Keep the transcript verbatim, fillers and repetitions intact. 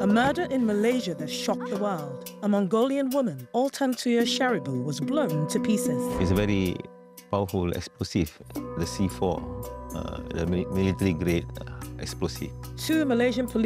A murder in Malaysia that shocked the world. A Mongolian woman, Altantuya Sharibu, was blown to pieces. It's a very powerful explosive, the C four, uh, the military-grade uh, explosive. Two Malaysian police